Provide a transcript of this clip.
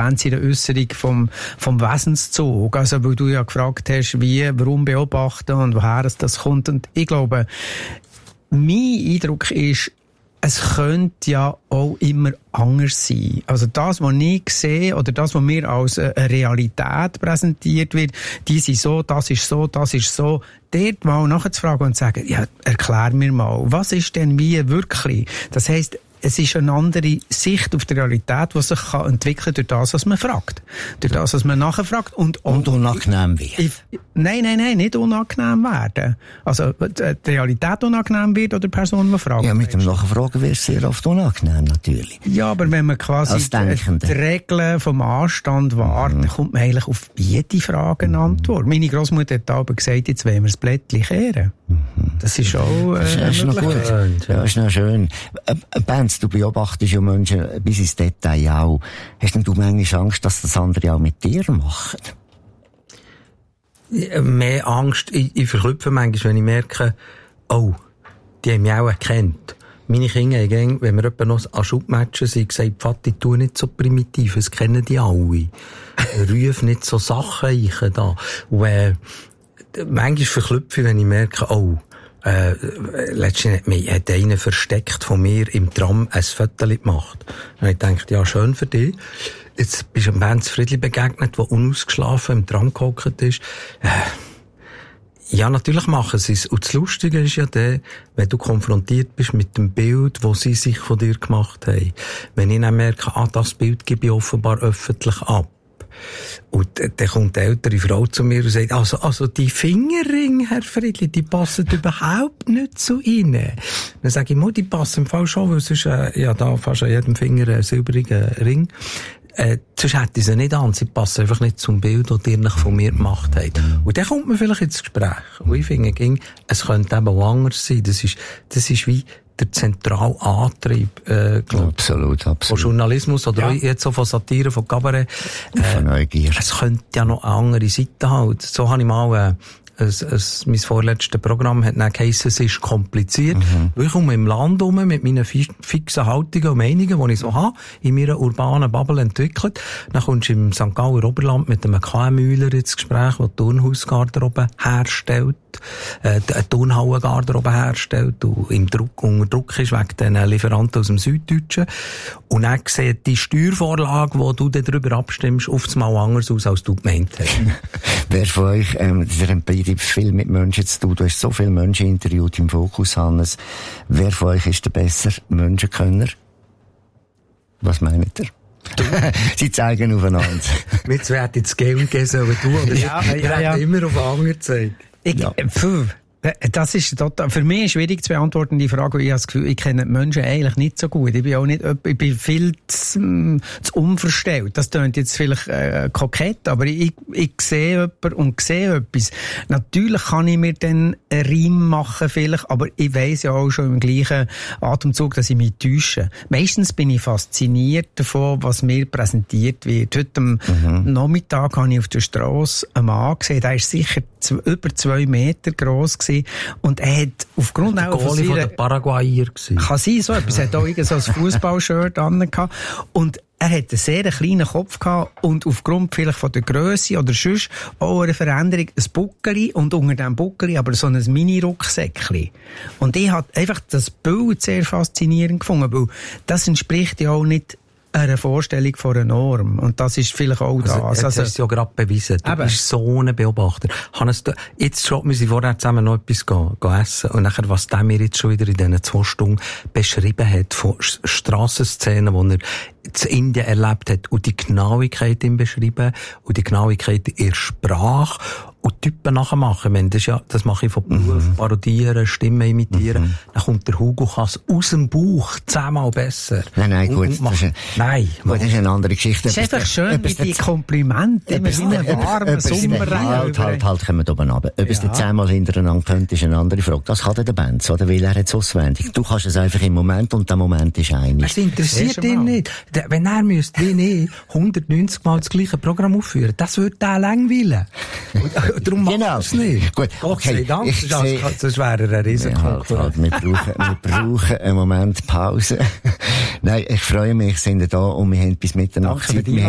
fancy Äußerung vom Wesenszug. Also, weil du ja gefragt hast, warum beobachten und woher das kommt. Und ich glaube, mein Eindruck ist, es könnte ja auch immer anders sein. Also das, was ich sehe, oder das, was mir als eine Realität präsentiert wird, die sind so, das ist so, das ist so. Dort mal nachzufragen und zu sagen, ja, erklär mir mal, was ist denn wie wirklich? Das heisst, es ist eine andere Sicht auf die Realität, die sich entwickeln kann durch das, was man fragt. Durch das, was man nachfragt. Und unangenehm wird. Nein, nicht unangenehm werden. Also, die Realität unangenehm wird oder die Person, die fragt. Ja, mit dem Nachfragen wird es sehr oft unangenehm, natürlich. Ja, aber wenn man quasi die Regeln vom Anstand wahrt, dann kommt man eigentlich auf jede Frage eine Antwort. Meine Großmutter hat aber gesagt, jetzt wollen wir das Blättchen kehren. Das ist auch, das ist noch gut. Ja, ist noch schön. Benz, du beobachtest ja Menschen bis ins Detail auch. Hast denn du manchmal Angst, dass das andere auch mit dir machen? Mehr Angst. Ich verklüpfe manchmal, wenn ich merke, oh, die haben mich auch erkannt. Meine Kinder haben, wenn wir etwa noch an Schubmatchen sind, gesagt, Vati, tu nicht so primitiv, es kennen die alle. Ruf nicht so Sachen ein da. Und, manchmal verklüpfe ich, wenn ich merke, oh, letztens hat einer versteckt von mir im Tram ein Foto gemacht. Und ich dachte, ja, schön für dich. Jetzt bist du einem Benz Friedli begegnet, der unausgeschlafen im Tram gehockt ist. Ja, natürlich machen sie es. Und das Lustige ist ja wenn du konfrontiert bist mit dem Bild, das sie sich von dir gemacht haben. Wenn ich dann merke, das Bild gebe ich offenbar öffentlich ab. Und dann kommt die ältere Frau zu mir und sagt, also die Fingerringe, Herr Friedli, die passen überhaupt nicht zu Ihnen. Dann sage ich, die passen im Fall schon, weil sonst, da fast an jedem Finger ein silbriger Ring. Sonst hätte ich sie nicht an. Sie passen einfach nicht zum Bild, das ihr von mir gemacht habt. Und dann kommt man vielleicht ins Gespräch. Und ich finde, es könnte eben auch anders sein. Das ist wie der zentrale Antrieb, absolut. Von Journalismus oder auch jetzt so von Satire, von Kabarett. Von Neugier. Es könnte ja noch eine andere Seite haben. So habe ich mal, mein vorletztes Programm hat dann geheissen, es ist kompliziert. Weil ich komme im Land rum mit meinen fixen Haltungen und Meinungen, die ich so habe, in meiner urbanen Bubble entwickelt. Dann kommst du im St. Galler Oberland mit einem KMÜler ins Gespräch, der Turnhausgarderobe herstellt, eine Turnhallengarderobe herstellt und unter Druck ist wegen den Lieferanten aus dem Süddeutschen. Und dann sieht die Steuervorlage, die du darüber abstimmst, oft mal anders aus, als du gemeint hast. Wer von euch, viel mit Menschen zu tun. Du hast so viele Menschen interviewt im Fokus, Hannes. Wer von euch ist der bessere Menschenkönner? Was meint ihr? Sie zeigen aufeinander. Wir zwei hätten jetzt Geld gegeben, aber du oder ich hätten immer auf andere gezeigt. Das ist total, für mich schwierig zu beantworten, die Frage, weil ich habe das Gefühl, ich kenne die Menschen eigentlich nicht so gut. Ich bin viel zu unverstellt. Das klingt jetzt vielleicht kokett, aber ich sehe jemanden und sehe etwas. Natürlich kann ich mir dann einen Reim machen vielleicht, aber ich weiss ja auch schon im gleichen Atemzug, dass ich mich täusche. Meistens bin ich fasziniert davon, was mir präsentiert wird. Heute am Nachmittag habe ich auf der Strasse einen Mann gesehen, der ist sicher über 2 Meter gross gewesen. Und er hat aufgrund auch von der Paraguayer gewesen. Kann sein, so etwas. Er hat auch so ein Fußballshirt an gehabt. Und er hat einen sehr kleinen Kopf gehabt und aufgrund vielleicht von der Grösse oder sonst auch eine Veränderung ein Buckeli und unter dem Buckeli aber so ein Mini-Rucksäckchen. Und ich habe einfach das Bild sehr faszinierend gefunden, weil das entspricht ja auch nicht eine Vorstellung von einer Norm. Und das ist vielleicht auch das. Jetzt hast du ja gerade bewiesen. Du bist so ein Beobachter. Hannes, jetzt schon, wir sind vorher zusammen noch etwas essen. Und nachher, was der mir jetzt schon wieder in diesen 2 Stunden beschrieben hat, von Strassenszenen, die er in Indien erlebt hat, und die Genauigkeit ihm beschrieben, und die Genauigkeit in der Sprache, und Typen nachmachen. Das mache ich von Beruf, parodieren, Stimmen imitieren. Dann kommt der Hugo Kass aus dem Bauch 10-mal besser. Nein, gut. Das ist eine andere Geschichte. Es ist einfach schön, wie die Komplimente, immer wie ein warmer Sommerregen. Halt, kommen wir oben runter. Ob es dir 10-mal hintereinander könnte, ist eine andere Frage. Das kann der Benz, oder? Weil er hat es auswendig. Du kannst es einfach im Moment, und der Moment ist einig. Es interessiert ihn nicht. Wenn er müsste, wie ich, 190 Mal das gleiche Programm aufführen, das würde er langweilen. Darum macht er es nicht. Gut, okay. Gott sei Dank, das wäre ein Risiko. Wir brauchen einen Moment Pause. Nein, ich freue mich, sind da und wir haben bis Mitternacht Zeit. Wir